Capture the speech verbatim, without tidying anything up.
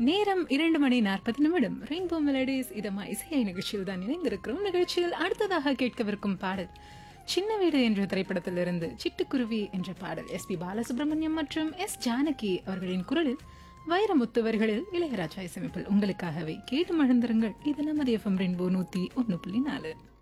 நேரம் இரண்டு மணி நாற்பது நிமிடம். ரெயின்போ மெலடிஸ் இதமா இசையை நிகழ்ச்சியில் தான் இணைந்திருக்கிறோம். நிகழ்ச்சியில் அடுத்ததாக கேட்கவிருக்கும் பாடல் சின்ன வீடு என்ற திரைப்படத்திலிருந்து சிட்டுக்குருவி என்ற பாடல். எஸ் பி பாலசுப்ரமணியம் மற்றும் எஸ் ஜானகி அவர்களின் குரலில் வைரமுத்து வரிகளில் இளையராஜா இசையமைப்பில் உங்களுக்காகவே கேட்டு மகிழ்ந்திருங்கள். இது நமது எஃப்எம் ரெயின்போ நூத்தி ஒன்னு புள்ளி நாலு.